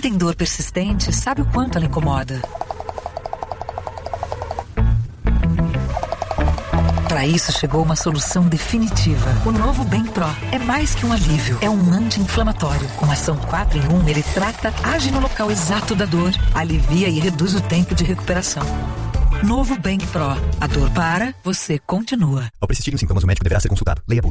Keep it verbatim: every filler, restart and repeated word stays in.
tem dor persistente sabe o quanto ela incomoda. Para isso chegou uma solução definitiva. O novo Bem Pro é mais que um alívio, é um anti-inflamatório. Com ação quatro em um, ele trata, age no local exato da dor, alivia e reduz o tempo de recuperação. Novo Bem Pro. A dor para, você continua. Ao persistirem os sintomas, o médico deverá ser consultado. Leia a bula.